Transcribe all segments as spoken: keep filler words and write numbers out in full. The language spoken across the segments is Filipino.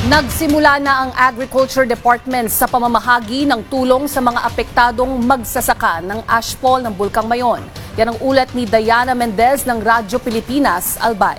Nagsimula na ang Agriculture Department sa pamamahagi ng tulong sa mga apektadong magsasaka ng ashfall ng Bulkang Mayon. Yan ang ulat ni Diana Mendez ng Radyo Pilipinas, Albay.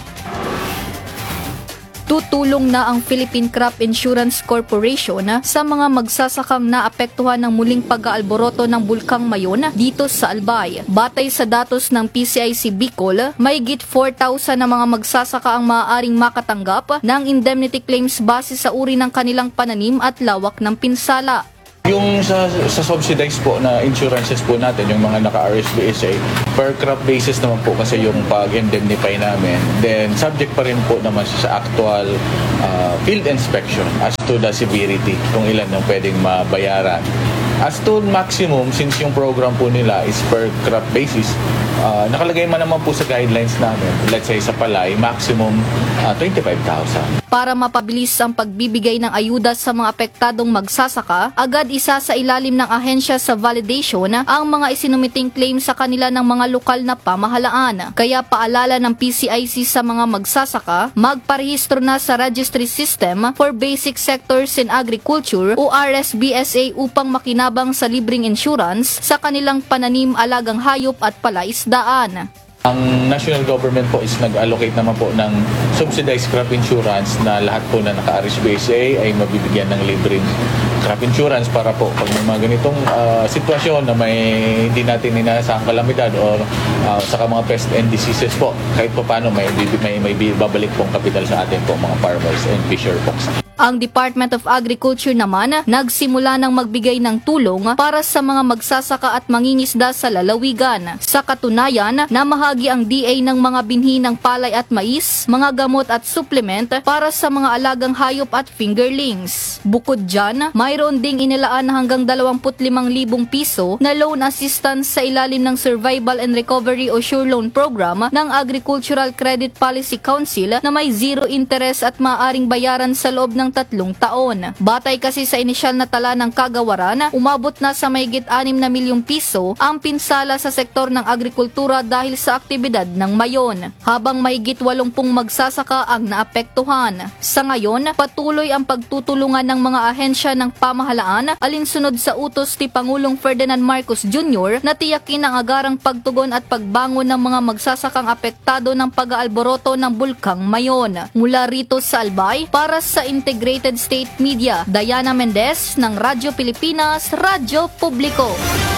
Tutulong na ang Philippine Crop Insurance Corporation sa mga magsasakang naapektuhan ng muling pag-aalboroto ng Bulkang Mayon dito sa Albay. Batay sa datos ng P C I C Bicol, mahigit four thousand na mga magsasaka ang maaaring makatanggap ng indemnity claims base sa uri ng kanilang pananim at lawak ng pinsala. Yung sa, sa subsidized po na insurances po natin, yung mga naka-R S B S A, per crop basis naman po kasi yung pag-indemnify namin. Then, subject pa rin po naman siya sa actual uh, field inspection as to the severity, kung ilan yung pwedeng mabayaran. As to maximum, since yung program po nila is per crop basis, uh, nakalagay man naman po sa guidelines namin, let's say sa palay, maximum uh, twenty-five thousand. Para mapabilis ang pagbibigay ng ayuda sa mga apektadong magsasaka, agad isa sa ilalim ng ahensya sa validation ang mga isinumiting claim sa kanila ng mga lokal na pamahalaan. Kaya paalala ng P C I C sa mga magsasaka, magparehistro na sa Registry System for Basic Sectors in Agriculture o R S B S A upang makinabang sa libreng insurance sa kanilang pananim, alagang hayop at palaisdaan. Ang national government po is nag-allocate naman po ng subsidized crop insurance na lahat po na naka-R S B S A ay mabibigyan ng libreng crop insurance para po pag may mga ganitong uh, sitwasyon na may hindi natin inasahang kalamidad or uh, saka mga pest and diseases po, kahit po paano may, may, may babalik pong kapital sa atin po mga farmers and fisher folks. Ang Department of Agriculture naman nagsimula ng magbigay ng tulong para sa mga magsasaka at mangingisda sa lalawigan. Sa katunayan, namahagi ang D A ng mga binhi ng palay at mais, mga gamot at supplement para sa mga alagang hayop at fingerlings. Bukod dyan, mayroon ding inilaan hanggang twenty-five thousand piso na loan assistance sa ilalim ng Survival and Recovery o Sure Loan Program ng Agricultural Credit Policy Council na may zero interest at maaaring bayaran sa loob ng ng tatlong taon. Batay kasi sa inisyal na tala ng kagawaran, umabot na sa mahigit anim na milyong piso ang pinsala sa sektor ng agrikultura dahil sa aktibidad ng Mayon, habang mahigit walumpung magsasaka ang naapektuhan. Sa ngayon, patuloy ang pagtutulungan ng mga ahensya ng pamahalaan alinsunod sa utos ni Pangulong Ferdinand Marcos Junior na tiyakin ang agarang pagtugon at pagbangon ng mga magsasakang apektado ng pag-aalboroto ng Bulkang Mayon. Mula rito sa Albay, para sa Integrated State Media, Diana Mendez ng Radyo Pilipinas, Radyo Publiko.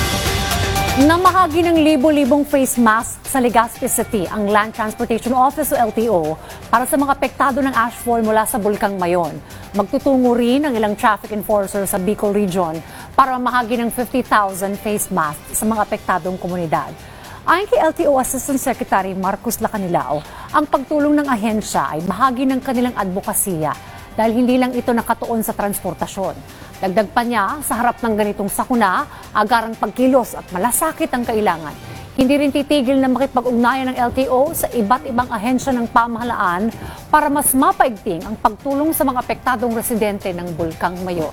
Namahagi ng libo-libong face mask sa Legazpi City ang Land Transportation Office o L T O para sa mga apektado ng ashfall mula sa Bulkang Mayon. Magtutungo rin ang ilang traffic enforcer sa Bicol Region para mamahagi ng fifty thousand face masks sa mga apektadong komunidad. Ayon kay L T O Assistant Secretary Marcos Lacanilao, ang pagtulong ng ahensya ay bahagi ng kanilang advokasya dahil hindi lang ito nakatuon sa transportasyon. Dagdag pa niya, sa harap ng ganitong sakuna, agarang pagkilos at malasakit ang kailangan. Hindi rin titigil na makipag-ugnayan ng L T O sa iba't ibang ahensya ng pamahalaan para mas mapaigting ang pagtulong sa mga apektadong residente ng Bulkang Mayon.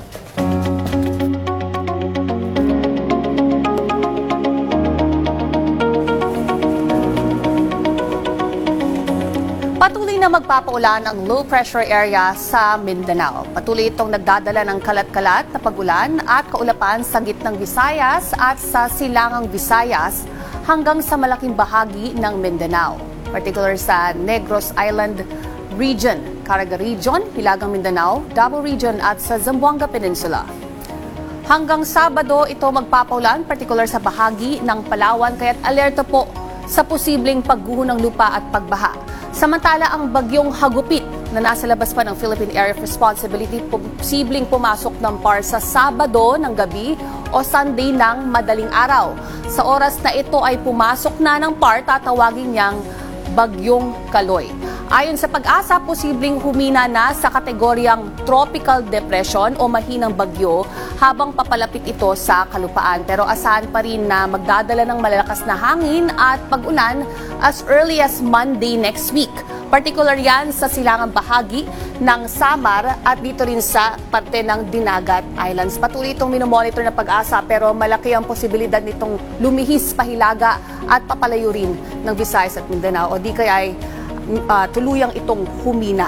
Patuloy na magpapaulan ang low pressure area sa Mindanao. Patuloy itong nagdadala ng kalat-kalat na pagulan at kaulapan sa gitnang Visayas at sa silangang Visayas hanggang sa malaking bahagi ng Mindanao. Particular sa Negros Island Region, Caraga Region, Hilagang Mindanao, Davao Region at sa Zamboanga Peninsula. Hanggang Sabado ito magpapaulan, particular sa bahagi ng Palawan, kaya't alerto po sa posibleng pagguho ng lupa at pagbaha. Samantala, ang bagyong Hagupit na nasa labas pa ng Philippine Area of Responsibility, posibleng pumasok ng P A R sa Sabado ng gabi o Sunday ng madaling araw. Sa oras na ito ay pumasok na ng P A R, tatawagin niyang Bagyong Kaloy. Ayon sa Pag-asa, posibleng humina na sa kategoryang Tropical Depression o mahinang bagyo habang papalapit ito sa kalupaan. Pero asahan pa rin na magdadala ng malalakas na hangin at pag-ulan as early as Monday next week. Particular yan sa silangang bahagi ng Samar at dito rin sa parte ng Dinagat Islands. Patuloy itong minomonitor na Pag-asa pero malaki ang posibilidad nitong lumihis pahilaga at papalayo rin ng Visayas at Mindanao o di kaya ay uh, tuluyang itong humina.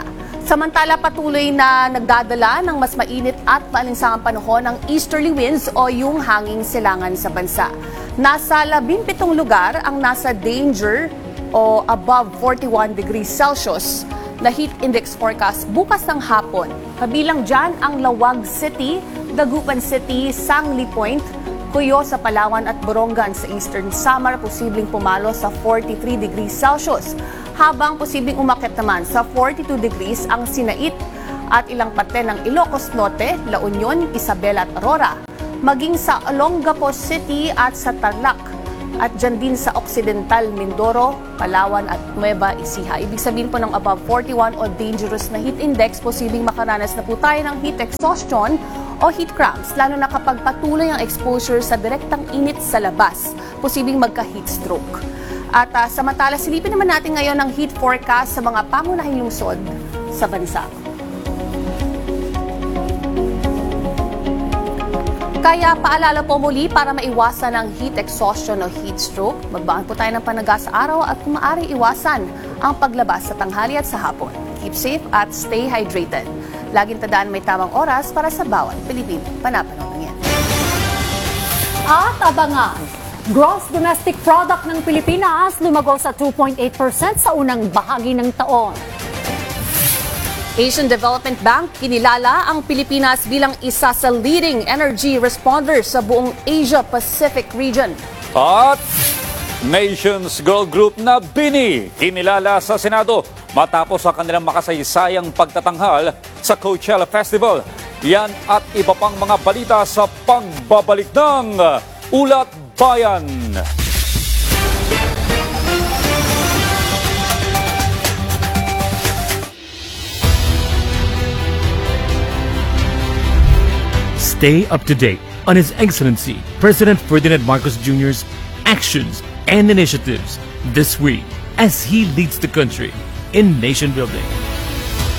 Samantala, patuloy na nagdadala ng mas mainit at maalinsangang panahon ng easterly winds o yung hanging silangan sa bansa. Nasa labinpitong lugar ang nasa danger o above forty-one degrees Celsius na heat index forecast bukas ng hapon. Kabilang dyan ang Lawag City, Dagupan City, Sangli Point, Cuyo sa Palawan at Borongan sa Eastern Samar, posibleng pumalo sa forty-three degrees Celsius. Habang posibleng umakyat naman sa forty-two degrees ang Sinait at ilang parte ng Ilocos Norte, La Union, Isabela at Aurora. Maging sa Olongapo City at sa Tarlac at dyan din sa Occidental, Mindoro, Palawan at Nueva Ecija. Ibig sabihin po ng above forty-one o dangerous na heat index, posibleng makaranas na po tayo ng heat exhaustion o heat cramps, lalo na kapag patuloy ang exposure sa direktang init sa labas, posibleng magka-heat stroke. At uh, samantala, silipin naman natin ngayon ang heat forecast sa mga pangunahing lungsod sa bansa. Kaya paalala po muli para maiwasan ang heat exhaustion o heat stroke, magbaan po tayo ng panaga sa araw at kung maaari iwasan ang paglabas sa tanghali at sa hapon. Keep safe at stay hydrated. Laging tandaan may tamang oras para sa bawat Pilipino. Panapanong lang yan. At abangan, gross domestic product ng Pilipinas lumago sa two point eight percent sa unang bahagi ng taon. Asian Development Bank kinilala ang Pilipinas bilang isa sa leading energy responder sa buong Asia-Pacific region. At Nations Girl Group na BINI kinilala sa Senado matapos ang kanilang makasaysayang pagtatanghal sa Coachella Festival. Yan at iba pang mga balita sa pagbabalik ng Ulat Bayan. Stay up to date on His Excellency President Ferdinand Marcos Junior's actions and initiatives this week as he leads the country in nation building.